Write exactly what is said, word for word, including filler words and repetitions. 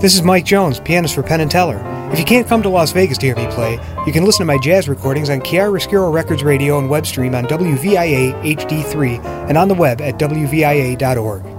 This is Mike Jones, pianist for Penn and Teller. If you can't come to Las Vegas to hear me play, you can listen to my jazz recordings on Chiaroscuro Records Radio and web stream on W V I A H D three and on the web at W V I A dot org.